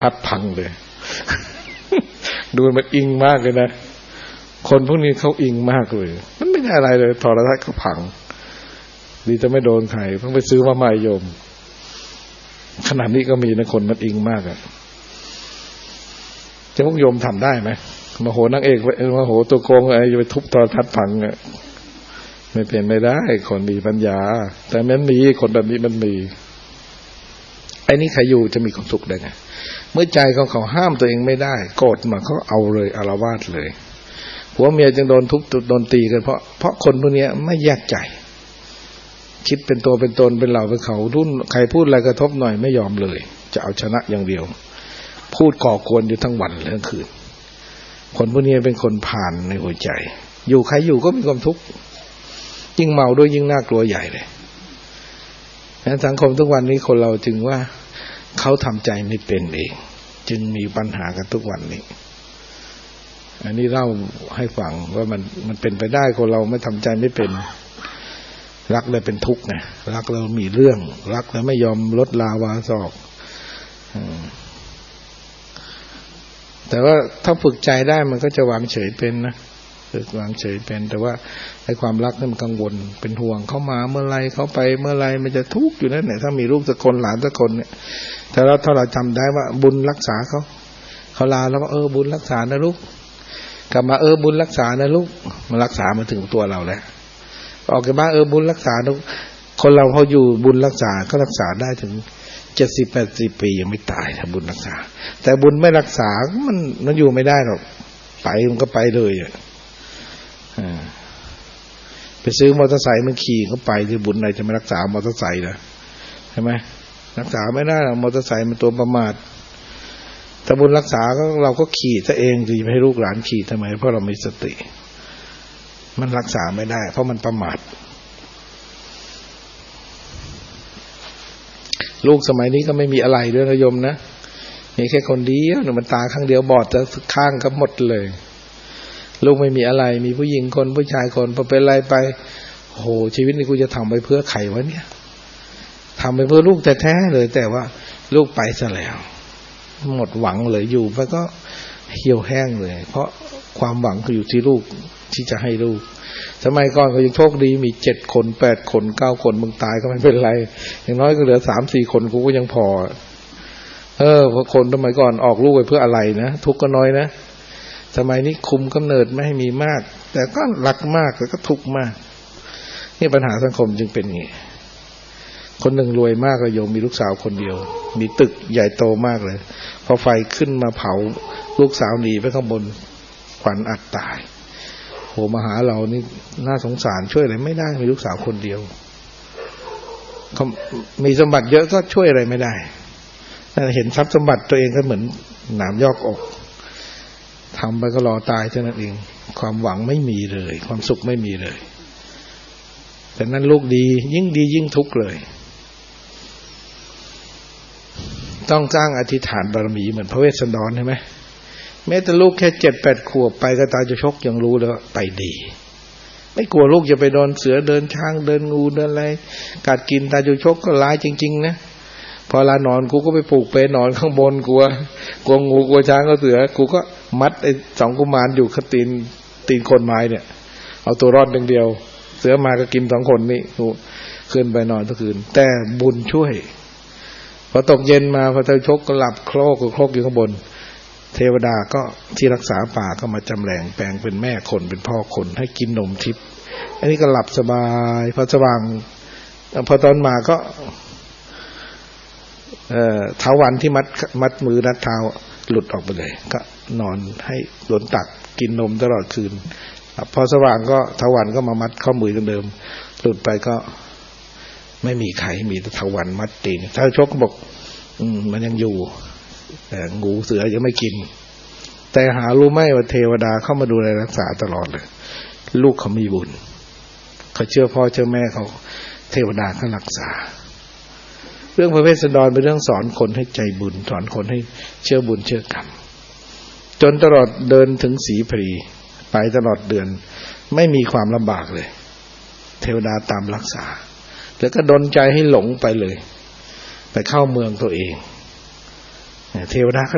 ทัดพังเลย ดูมันอิงมากเลยนะคนพวกนี้เขาอิงมากเลยมันไม่ได้อะไรเลยโทรทัศน์เขาพังดีจะไม่โดนใครเพิ่งไปซื้อมาใหม่โยมขนาดนี้ก็มีนะคนมันอิงมากอะจะพวกโยมทำได้ไหมมาโหนางเอกมาโหตัวโกงอะไรจะไปทุบโทรทัศน์พังอะไม่เป็นไม่ได้คนมีปัญญาแต่มันมีคนแบบนี้มันมีไอ้นี่ใครอยู่จะมีความสุขได้ไงเมื่อใจของเขาห้ามตัวเองไม่ได้โกรธมาเขาเอาเลยอาละวาดเลยผัวเมียจึงโดนทุบโดนตีกันเพราะคนพวกนี้ไม่แยกใจคิดเป็นตัวเป็นตนเป็นเราเป็นเขารุ่นใครพูดอะไรกระทบหน่อยไม่ยอมเลยจะเอาชนะอย่างเดียวพูดก่อกวนอยู่ทั้งวันทั้งคืนคนพวกนี้เป็นคนผ่านในหัวใจอยู่ใครอยู่ก็มีความทุกข์ยิ่งเมาด้วยยิ่งน่ากลัวใหญ่เลยสังคมทุกวันนี้คนเราจึงว่าเขาทำใจไม่เป็นเองจึงมีปัญหากันทุกวันนี้อันนี้เล่าให้ฟังว่ามันเป็นไปได้คนเราไม่ทำใจไม่เป็นรักแล้วเป็นทุกข์ไงรักแล้วมีเรื่องรักแล้วไม่ยอมลดลาวาศอกแต่ว่าถ้าฝึกใจได้มันก็จะวางเฉยเป็นนะฝึกวางเฉยเป็นแต่ว่าไอ้ความรักนี่มันกังวลเป็นห่วงเขามาเมื่อไรเขาไปเมื่อไรมันจะทุกข์อยู่นั่นแหละถ้ามีลูกสักคนหลานสักคนเนี่ยแต่ถ้าเราจำได้ว่าบุญรักษาเขาลาแล้วก็บุญรักษานะลูกกลับมาบุญรักษานะลูกมันรักษามาถึงตัวเราแล้วออกจากบ้านบุญรักษาทุกคนเราพออยู่บุญรักษาก็รักษาได้ถึง70-80 ปียังไม่ตายถ้าบุญรักษาแต่บุญไม่รักษามันอยู่ไม่ได้หรอกไปมันก็ไปเลยไปซื้อมอเตอร์ไซค์มันขี่เข้าไปที่บุญไหนจะไม่รักษามอเตอร์ไซค์นะใช่ไหมรักษาไม่ได้หรอกมอเตอร์ไซค์มันตัวประมาทถ้าบุญรักษาก็เราก็ขี่ซะเองสิไม่ให้ลูกหลานขี่ทำไมเพราะเรามีสติมันรักษาไม่ได้เพราะมันประมาทลูกสมัยนี้ก็ไม่มีอะไรด้วยนะโยมนะมีแค่คนเดียวมันตาข้างเดียวบอดจะข้างก็หมดเลยลูกไม่มีอะไรมีผู้หญิงคนผู้ชายคนพอเป็นอะไรไปโหชีวิตนี้กูจะทำไปเพื่อใครวะเนี่ยทำไปเพื่อลูกแท้ๆเลยแต่ว่าลูกไปซะแล้วหมดหวังเลยอยู่ไปก็เหี่ยวแห้งเลยเพราะความหวังก็อยู่ที่ลูกที่จะให้ลูกสมัยก่อนก็ยังโชคดีมี7 คน 8 คน 9 คนมึงตายก็ไม่เป็นไรอย่างน้อยก็เหลือ 3-4 คนกูก็ยังพอเพราะคนสมัยก่อนออกลูกไปเพื่ออะไรนะทุกข์ก็น้อยนะสมัยนี้คุมกำเนิดไม่ให้มีมากแต่ก็รักมากแต่ก็ทุกข์มากนี่ปัญหาสังคมจึงเป็นอย่างนี้คนหนึ่งรวยมากเลยโยมมีลูกสาวคนเดียวมีตึกใหญ่โตมากเลยพอไฟขึ้นมาเผาลูกสาวหนีไปข้างบนขวัญอัดตายโหมาหาเรานี่น่าสงสารช่วยอะไรไม่ได้มีลูกสาวคนเดียวเขามีสมบัติเยอะก็ช่วยอะไรไม่ได้เห็นทรัพย์สมบัติตัวเองก็เหมือนหนามยอกอกทำไปก็รอตายเท่านั้นเองความหวังไม่มีเลยความสุขไม่มีเลยแต่นั้นลูกดียิ่งทุกข์เลยต้องสร้างอธิษฐานบารมีเหมือนพระเวสสันดรใช่ไหมแม้แต่ลูกแค่7-8 ขวบไปก็ตาจะชกยังรู้แล้วไปดีไม่กลัวลูกจะไปโดนเสือเดินช้างเดินงูเดินอะไรกัดกินตาจะชกก็ร้ายจริงๆนะพอลานอนกูก็ไปปลูกเปนอนข้างบนกลัวงูกลัวช้างก็เสือกูก็มัดไอ้2 กุมารอยู่ขัดตีนคนไม้เนี่ยเอาตัวรอดเดียวเสือมาก็กิน2 คนนี่กูขึ้นไปนอนทุกคืนแต่บุญช่วยพอตกเย็นมาพอเธอชกก็หลับโคลกอยู่ข้างบนเทวดาก็ที่รักษาป่าก็มาจำแรงแปลงเป็นแม่คนเป็นพ่อคนให้กินนมทิพย์อันนี้ก็หลับสบายพอสว่างพอตอนมาก็เท้าวันที่มัดมือนัดเท้าหลุดออกไปเลยก็นอนให้โดนตักกินนมตลอดคืนพอสว่างก็เท้าวันก็มามัดข้อมือเดิมหลุดไปก็ไม่มีไขมีแต่เท้าวันมัดตีนถ้าชกก็บอกมันยังอยู่แต่งูเสือยังไม่กินแต่หารู้ไหมว่าเทวดาเข้ามาดูแลรักษาตลอดเลยลูกเขามีบุญเขาเชื่อพ่อเชื่อแม่เขาเทวดาเขารักษาเรื่องพระเวสสันดรเป็นเรื่องสอนคนให้ใจบุญสอนคนให้เชื่อบุญเชื่อกรรมจนตลอดเดินถึงศรีพรีไปตลอดเดือนไม่มีความลำบากเลยเทวดาตามรักษาแล้วก็ดลใจให้หลงไปเลยไปเข้าเมืองตัวเองเทวดาก็